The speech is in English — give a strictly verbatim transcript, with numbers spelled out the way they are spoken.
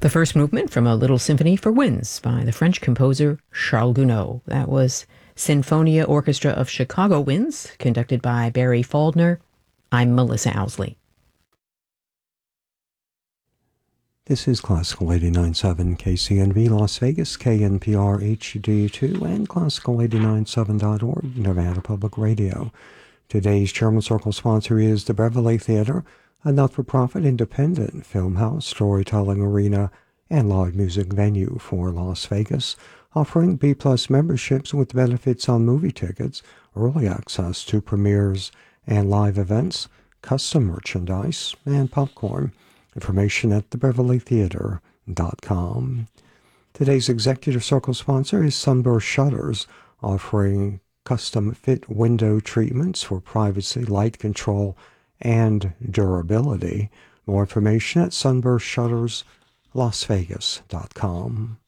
The first movement from a Little Symphony for Winds by the French composer Charles Gounod. That was Sinfonia Orchestra of Chicago Winds, conducted by Barry Faldner. I'm Melissa Owsley. This is Classical eighty-nine point seven K C N V Las Vegas, K N P R H D two, and Classical eighty-nine point seven dot org, Nevada Public Radio. Today's German Circle sponsor is the Beverly Theater, a not-for-profit independent film house, storytelling arena, and live music venue for Las Vegas, offering B-plus memberships with benefits on movie tickets, early access to premieres and live events, custom merchandise, and popcorn. Information at the beverly theater dot com. Today's Executive Circle sponsor is Sunburst Shutters, offering custom-fit window treatments for privacy, light control, and durability. More information at sunburst shutters las vegas dot com.